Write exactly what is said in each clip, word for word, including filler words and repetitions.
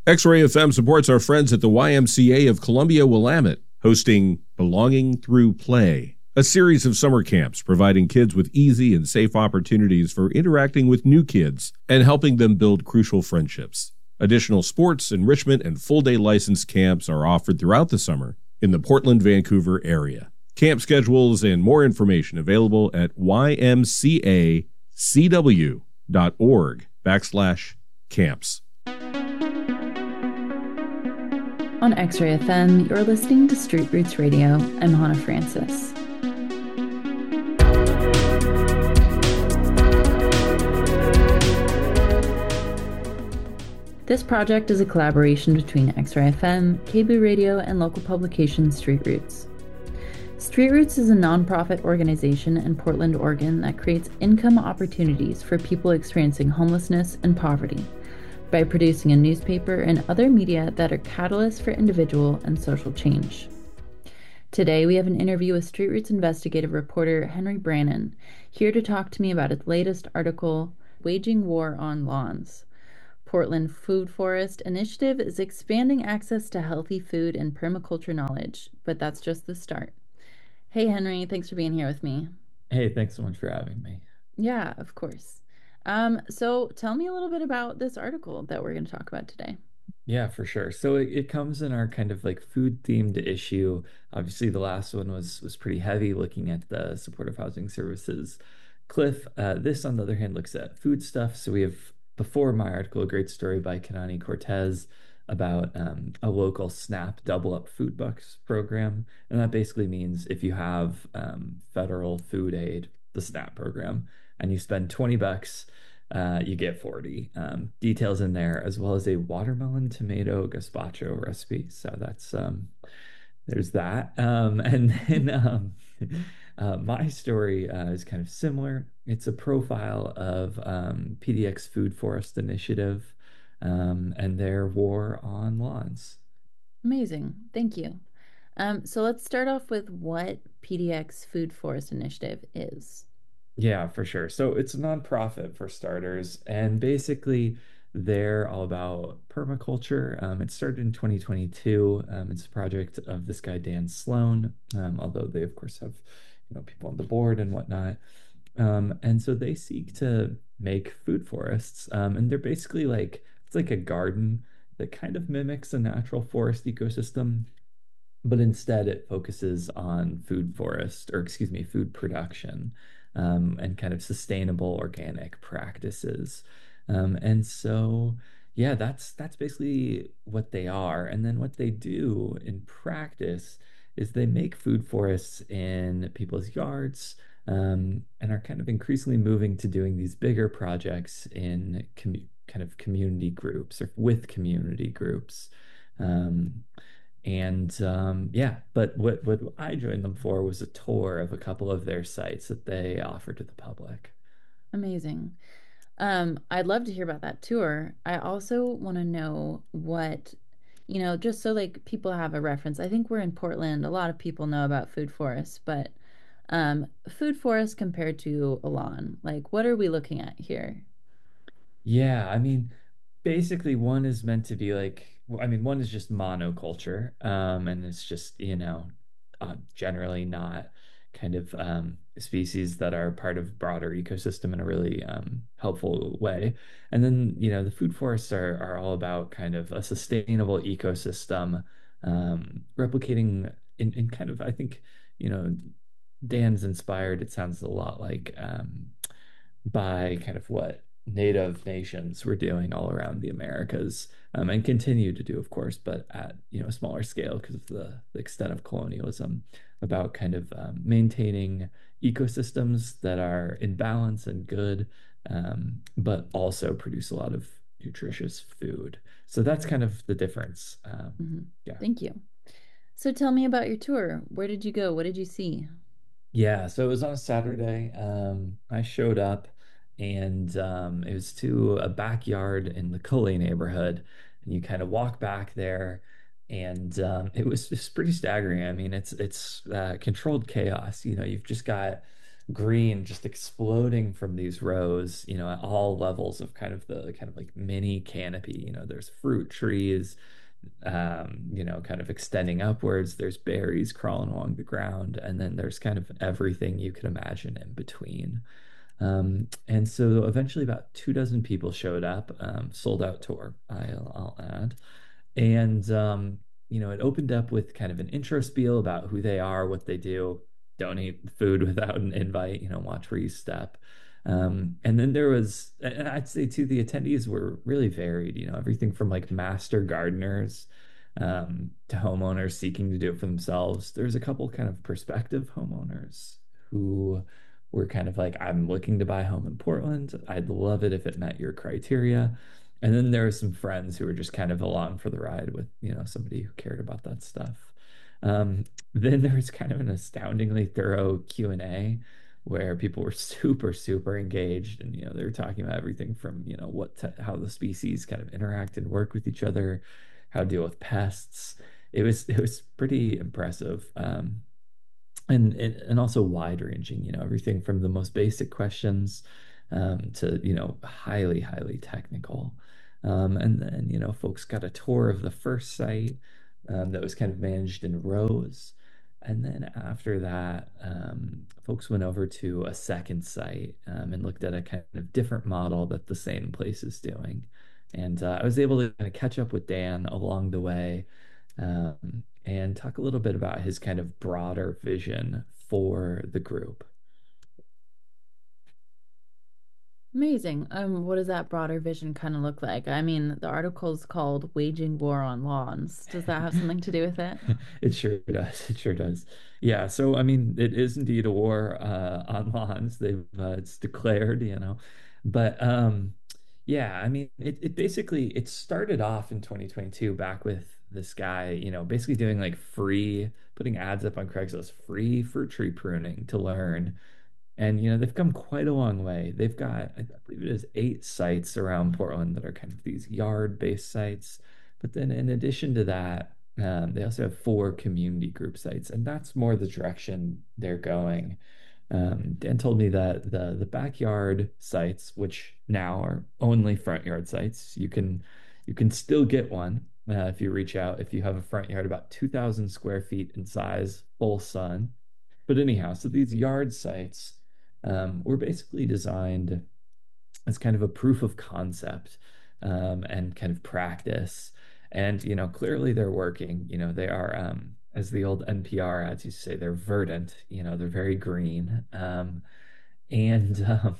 X-Ray F M supports our friends at the Y M C A of Columbia Willamette, hosting Belonging Through Play, a series of summer camps providing kids with easy and safe opportunities for interacting with new kids and helping them build crucial friendships. Additional sports, enrichment, and full-day license camps are offered throughout the summer in the Portland, Vancouver area. Camp schedules and more information available at ymcacw.org backslash camps. On X-Ray F M, you're listening to Street Roots Radio. I'm Hannah Francis. This project is a collaboration between X-Ray F M, K B O O Radio, and local publication Street Roots. Street Roots is a nonprofit organization in Portland, Oregon that creates income opportunities for people experiencing homelessness and poverty by producing a newspaper and other media that are catalysts for individual and social change. Today, we have an interview with Street Roots investigative reporter Henry Brannon, here to talk to me about his latest article, Waging War on Lawns. Portland Food Forest Initiative is expanding access to healthy food and permaculture knowledge, but that's just the start. Hey, Henry, thanks for being here with me. Hey, thanks so much for having me. Yeah, of course. Um, so tell me a little bit about this article that we're going to talk about today. Yeah, for sure. So it, it comes in our kind of like food themed issue. Obviously, the last one was was pretty heavy, looking at the supportive housing services cliff. Uh, this, on the other hand, looks at food stuff. So we have, before my article, a great story by Kanani Cortez about um, a local SNAP double up food bucks program. And that basically means if you have um, federal food aid, the SNAP program, and you spend twenty bucks, uh, you get forty. Um, details in there, as well as a watermelon tomato gazpacho recipe. So that's, um, there's that. Um, and then um, uh, my story uh, is kind of similar. It's a profile of um, P D X Food Forest Initiative um, and their war on lawns. Amazing. Thank you. Um, so let's start off with what P D X Food Forest Initiative is. Yeah, for sure. So it's a nonprofit for starters, and basically they're all about permaculture. Um, it started in twenty twenty-two. Um, it's a project of this guy, Dan Sloan, um, although they, of course, have you know people on the board and whatnot. Um, and so they seek to make food forests, um, and they're basically like it's like a garden that kind of mimics a natural forest ecosystem, but instead it focuses on food forest, or excuse me, food production, um, and kind of sustainable organic practices. Um, and so, yeah, that's that's basically what they are. And then what they do in practice is they make food forests in people's yards, um, and are kind of increasingly moving to doing these bigger projects in commu kind of community groups or with community groups. Um, and um, yeah, but what what I joined them for was a tour of a couple of their sites that they offer to the public. Amazing. Um, I'd love to hear about that tour. I also want to know what, you know, just so like people have a reference. I think we're in Portland. A lot of people know about food forests, but um, food forest compared to a lawn, like what are we looking at here? Yeah, I mean, basically one is meant to be like, well, I mean, one is just monoculture, um, and it's just, you know, uh, generally not kind of um, species that are part of broader ecosystem in a really um, helpful way. And then, you know, the food forests are are all about kind of a sustainable ecosystem, um, replicating in, in kind of, I think, you know, Dan's inspired, it sounds a lot like um, by kind of what native nations were doing all around the Americas, um, and continue to do, of course, but at you know a smaller scale because of the, the extent of colonialism, about kind of um, maintaining ecosystems that are in balance and good, um, but also produce a lot of nutritious food. So that's kind of the difference. Um, hmm yeah. Thank you. So tell me about your tour. Where did you go? What did you see? Yeah, so it was on a Saturday. Um, I showed up and um, it was to a backyard in the Cully neighborhood. And you kind of walk back there and um, it was just pretty staggering. I mean, it's it's uh, controlled chaos. You know, you've just got green just exploding from these rows, you know, at all levels of kind of the kind of like mini canopy. You know, there's fruit trees, um, you know, kind of extending upwards. There's berries crawling along the ground, and then there's kind of everything you could imagine in between. Um, and so eventually about two dozen people showed up, um, sold out tour, I'll, I'll add. And, um, you know, it opened up with kind of an intro spiel about who they are, what they do. Don't eat food without an invite, you know, watch where you step. Um, and then there was, and I'd say too, the attendees were really varied, you know, everything from like master gardeners, um, to homeowners seeking to do it for themselves. There's a couple kind of prospective homeowners who were kind of like, I'm looking to buy a home in Portland. I'd love it if it met your criteria. And then there were some friends who were just kind of along for the ride with, you know, somebody who cared about that stuff. Um, then there was kind of an astoundingly thorough Q and A where people were super, super engaged. And, you know, they were talking about everything from, you know, what to, how the species kind of interact and work with each other, how to deal with pests. It was it was pretty impressive. Um, and and and also wide ranging, you know, everything from the most basic questions, um, to, you know, highly, highly technical. Um, and then, you know, folks got a tour of the first site, um, that was kind of managed in rows. And then after that, um, folks went over to a second site, um, and looked at a kind of different model that the same place is doing. And uh, I was able to kind of catch up with Dan along the way, um, and talk a little bit about his kind of broader vision for the group. Amazing. Um, what does that broader vision kind of look like? I mean, the article's called Waging War on Lawns. Does that have something to do with it? It sure does. It sure does. Yeah. So, I mean, it is indeed a war, uh, on lawns. They've, uh, it's declared, you know, but, um, yeah, I mean, it, it basically, it started off in twenty twenty-two back with this guy, you know, basically doing like free, putting ads up on Craigslist, free fruit tree pruning to learn. And you know, they've come quite a long way. They've got, I believe it is eight sites around Portland that are kind of these yard-based sites. But then in addition to that, um, they also have four community group sites, and that's more the direction they're going. Um, Dan told me that the the backyard sites, which now are only front yard sites, you can you can still get one, uh, if you reach out. If you have a front yard about two thousand square feet in size, full sun. But anyhow, so these yard sites, um, were basically designed as kind of a proof of concept, um, and kind of practice. And, you know, clearly they're working. You know, they are, um, as the old N P R ads used to say, they're verdant, you know, they're very green. Um, and, um,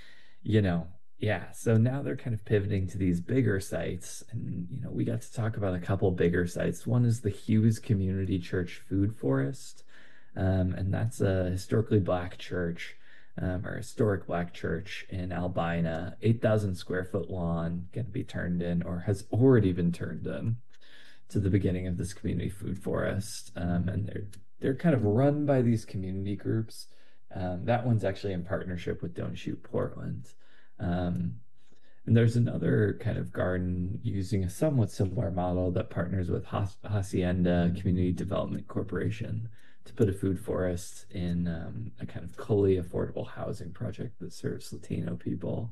you know, yeah, so now they're kind of pivoting to these bigger sites. And, you know, we got to talk about a couple bigger sites. One is the Hughes Community Church Food Forest. Um, and that's a historically black church, um, or historic black church in Albina, eight thousand square foot lawn, going to be turned in or has already been turned in to the beginning of this community food forest. Um, and they're they're kind of run by these community groups. Um, that one's actually in partnership with Don't Shoot Portland. Um, and there's another kind of garden using a somewhat similar model that partners with Hacienda Community Development Corporation to put a food forest in, um, a kind of fully affordable housing project that serves Latino people.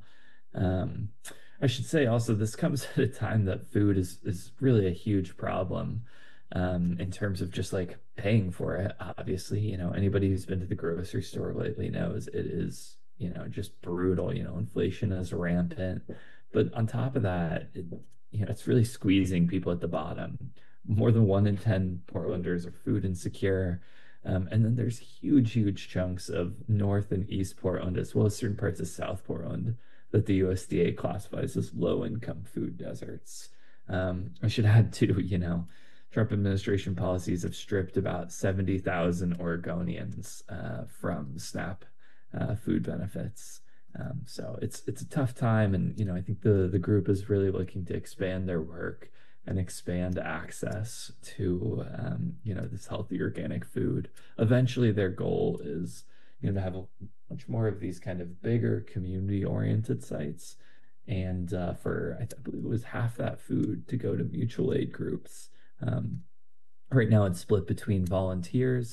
Um, I should say also, this comes at a time that food is is really a huge problem, um, in terms of just like paying for it. Obviously, you know, anybody who's been to the grocery store lately knows it is, you know, just brutal. You know, inflation is rampant. But on top of that, it, you know, it's really squeezing people at the bottom. More than one in ten Portlanders are food insecure. Um, and then there's huge, huge chunks of North and East Portland, as well as certain parts of South Portland, that the U S D A classifies as low income food deserts. Um, I should add too, you know, Trump administration policies have stripped about seventy thousand Oregonians, uh, from SNAP, uh, food benefits. Um, so it's it's a tough time, and you know, I think the the group is really looking to expand their work and expand access to, um, you know, this healthy organic food. Eventually, their goal is, you know, to have a much more of these kind of bigger community oriented sites, and, uh, for I, th- I believe it was half that food to go to mutual aid groups. Um, right now, it's split between volunteers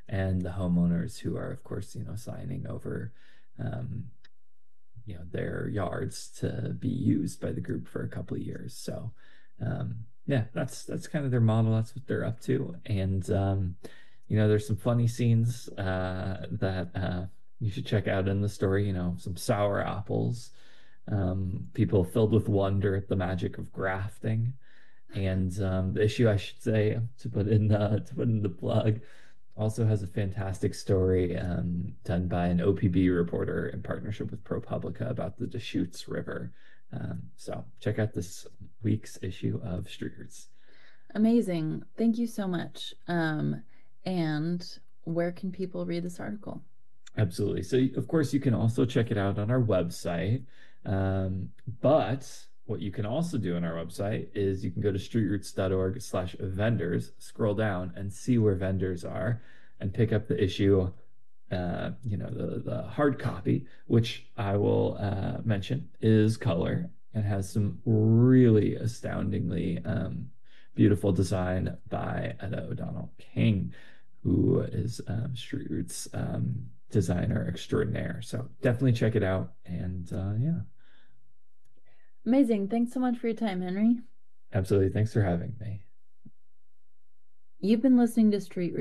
and the homeowners who are, of course, you know, signing over, um, you know, their yards to be used by the group for a couple of years. So, um, yeah, that's that's kind of their model. That's what they're up to, and um, you know, there's some funny scenes uh, that uh, you should check out in the story. You know, some sour apples, um, people filled with wonder at the magic of grafting. And um, the issue, I should say, to put in the to put in the plug, also has a fantastic story um, done by an O P B reporter in partnership with ProPublica about the Deschutes River. Um, so check out this week's issue of Street Roots. Amazing. Thank you so much. Um, and where can people read this article? Absolutely. So, of course, you can also check it out on our website. Um, but what you can also do on our website is you can go to streetroots.org slash vendors, scroll down and see where vendors are and pick up the issue, uh, you know, the, the hard copy, which I will uh, mention is color and has some really astoundingly um, beautiful design by Etta O'Donnell King, who is um, Street Roots um, designer extraordinaire. So definitely check it out. And uh, yeah. Amazing. Thanks so much for your time, Henry. Absolutely. Thanks for having me. You've been listening to Street